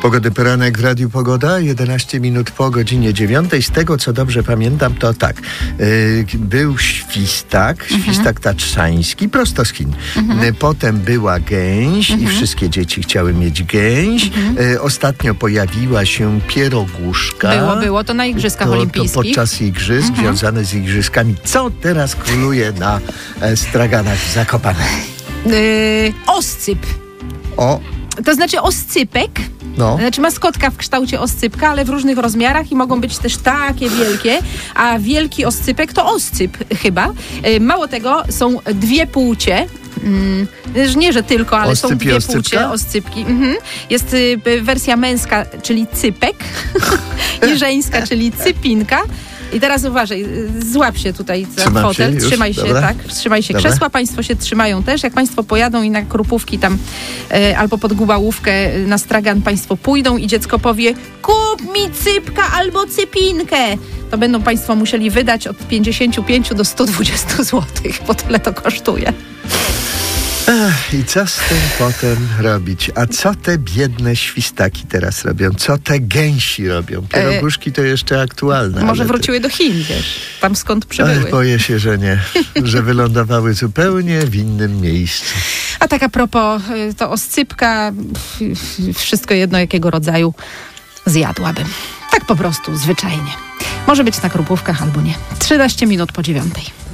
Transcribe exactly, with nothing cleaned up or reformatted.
Pogody poranek w Radiu Pogoda, jedenaście minut po godzinie dziewiątej. Z tego, co dobrze pamiętam, to tak. Yy, był świstak, Mhm. świstak tatrzański, prosto z Chin. Mhm. Yy, potem była gęś Mhm. i wszystkie dzieci chciały mieć gęś. Mhm. Yy, ostatnio pojawiła się pieroguszka. Było, było. To na Igrzyskach To, to Olimpijskich. podczas igrzysk, Mhm. związane z igrzyskami. Co teraz króluje na e, straganach w Zakopanem? Yy, oscyp. O, To znaczy oscypek. no. Znaczy maskotka w kształcie oscypka, ale w różnych rozmiarach i mogą być też takie wielkie, a wielki oscypek to oscyp chyba. Yy, Mało tego, są dwie płcie. Mm, nie, że tylko, ale Oscyp są i dwie oscypka? płcie, oscypki. Mhm. Jest y, wersja męska, czyli cypek i żeńska, czyli cypinka. I teraz uważaj, złap się tutaj za Trzymam fotel, się już? trzymaj się, Dobra. tak, trzymaj się Dobra. krzesła, państwo się trzymają też, jak państwo pojadą i na Krupówki tam e, albo pod Gubałówkę na stragan państwo pójdą i dziecko powie: kup mi cypka albo cypinkę, to będą państwo musieli wydać od pięćdziesiąt pięć do stu dwudziestu złotych, bo tyle to kosztuje. Ech, I co z tym potem robić? A co te biedne świstaki teraz robią? Co te gęsi robią? Pieroguszki to jeszcze aktualne. Może ale wróciły do Chin, wiesz, tam skąd to... przybyły. Ech, boję się, że nie. Że wylądowały zupełnie w innym miejscu. A tak a propos, y, to oscypka, pff, wszystko jedno jakiego rodzaju, zjadłabym. Tak po prostu, zwyczajnie. Może być na Krupówkach albo nie. trzynaście minut po dziewiątej.